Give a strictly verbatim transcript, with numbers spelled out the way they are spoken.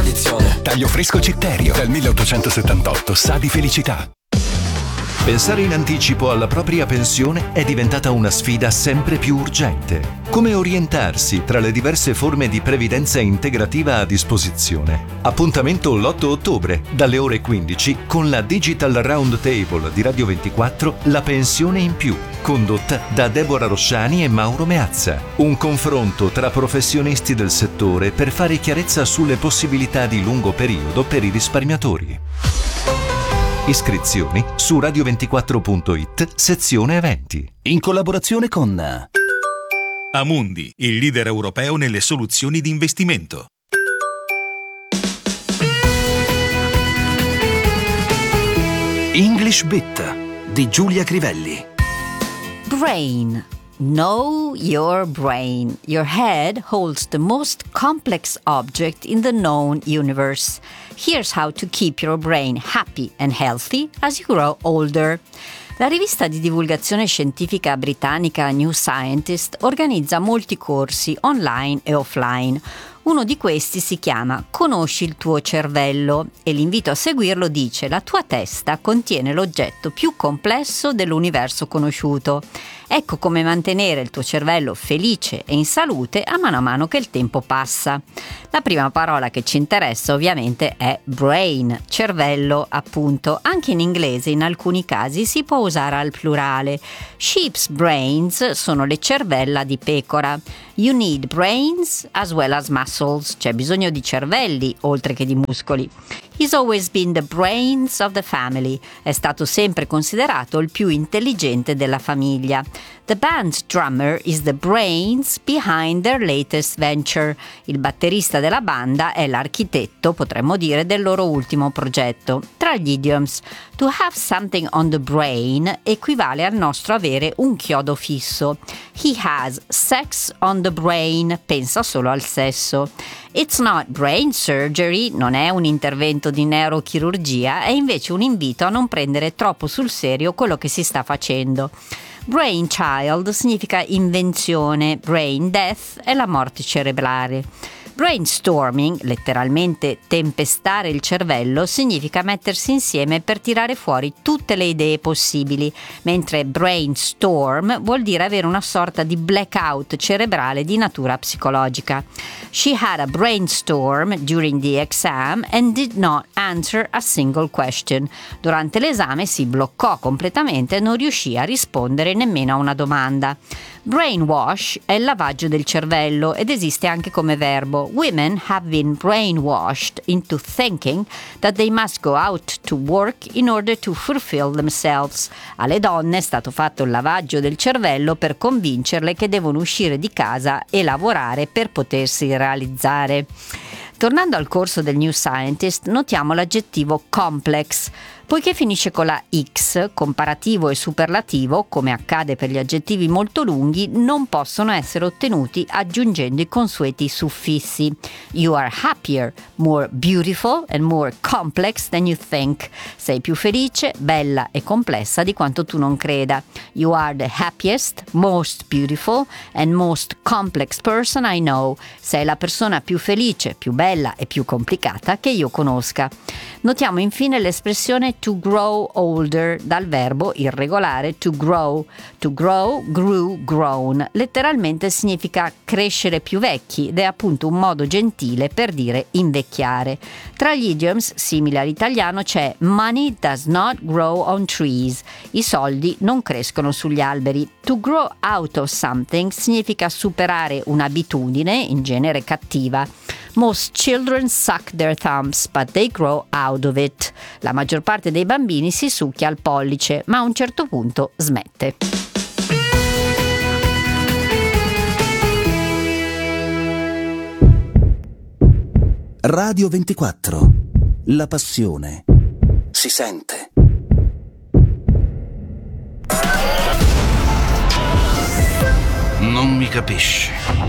tradizione. Taglio fresco Citterio, dal milleottocentosettantotto, sa di felicità. Pensare in anticipo alla propria pensione è diventata una sfida sempre più urgente. Come orientarsi tra le diverse forme di previdenza integrativa a disposizione? Appuntamento l'otto ottobre, dalle ore quindici, con la Digital Roundtable di Radio ventiquattro, La pensione in più, condotta da Deborah Rosciani e Mauro Meazza. Un confronto tra professionisti del settore per fare chiarezza sulle possibilità di lungo periodo per i risparmiatori. Iscrizioni su radio ventiquattro punto it, sezione eventi. In collaborazione con Amundi, il leader europeo nelle soluzioni di investimento. English Bit di Giulia Crivelli. Brain. Know your brain. Your head holds the most complex object in the known universe. Here's how to keep your brain happy and healthy as you grow older. La rivista di divulgazione scientifica britannica New Scientist organizza molti corsi online e offline. Uno di questi si chiama Conosci il tuo cervello e l'invito a seguirlo dice: la tua testa contiene l'oggetto più complesso dell'universo conosciuto. Ecco come mantenere il tuo cervello felice e in salute a mano a mano che il tempo passa. La prima parola che ci interessa ovviamente è brain, cervello appunto. Anche in inglese in alcuni casi si può usare al plurale. Sheep's brains sono le cervella di pecora. You need brains as well as muscles, c'è bisogno di cervelli oltre che di muscoli. He's always been the brains of the family, è stato sempre considerato il più intelligente della famiglia. The band's drummer is the brains behind their latest venture. Il batterista della banda è l'architetto, potremmo dire, del loro ultimo progetto. Tra gli idioms, to have something on the brain equivale al nostro avere un chiodo fisso. He has sex on the brain, pensa solo al sesso. It's not brain surgery, non è un intervento di neurochirurgia, è invece un invito a non prendere troppo sul serio quello che si sta facendo. Brainchild significa invenzione, brain death è la morte cerebrale. Brainstorming, letteralmente tempestare il cervello, significa mettersi insieme per tirare fuori tutte le idee possibili, mentre brainstorm vuol dire avere una sorta di blackout cerebrale di natura psicologica. She had a brainstorm during the exam and did not answer a single question. Durante l'esame si bloccò completamente e non riuscì a rispondere nemmeno a una domanda. Brainwash è il lavaggio del cervello ed esiste anche come verbo. Women have been brainwashed into thinking that they must go out to work in order to fulfill themselves. Alle donne è stato fatto il lavaggio del cervello per convincerle che devono uscire di casa e lavorare per potersi realizzare. Tornando al corso del New Scientist, notiamo l'aggettivo complex. Poiché finisce con la X, comparativo e superlativo, come accade per gli aggettivi molto lunghi, non possono essere ottenuti aggiungendo i consueti suffissi. You are happier, more beautiful and more complex than you think. Sei più felice, bella e complessa di quanto tu non creda. You are the happiest, most beautiful and most complex person I know. Sei la persona più felice, più bella e più complicata che io conosca. Notiamo infine l'espressione to grow older dal verbo irregolare to grow. To grow, grew, grown. Letteralmente significa crescere più vecchi ed è appunto un modo gentile per dire invecchiare. Tra gli idioms simili all'italiano c'è money does not grow on trees. I soldi non crescono sugli alberi. To grow out of something significa superare un'abitudine, in genere cattiva. Most children suck their thumbs, but they grow out of it. La maggior parte dei bambini si succhia il pollice, ma a un certo punto smette. Radio ventiquattro. La passione si sente. Non mi capisci.